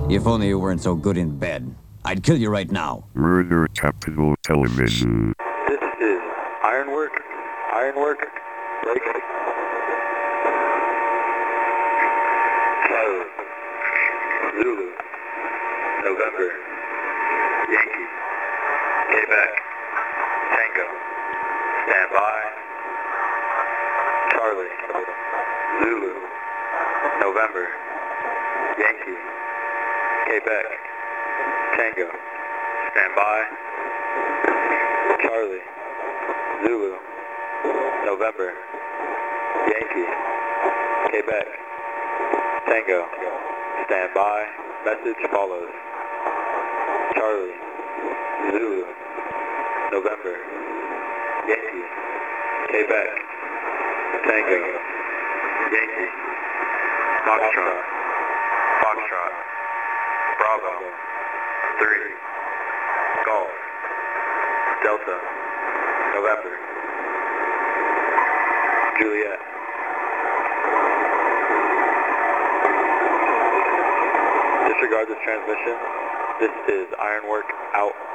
If only you weren't so good in bed. I'd kill you right now. Murder Capital Television. This is Ironwork, break. Kilo, Zulu, November, Yankee, Quebec, Tango, stand by, Charlie, Zulu, November, Yankee, Quebec, Tango, stand by, Charlie, Zulu, November, Yankee, Quebec, Tango, stand by, message follows. Charlie, Zulu, November, Yankee, Quebec, Tango, Yankee, Foxtrot, Bravo, 3, Golf, Delta, November, Juliet. Disregard this transmission. This is Ironwork out.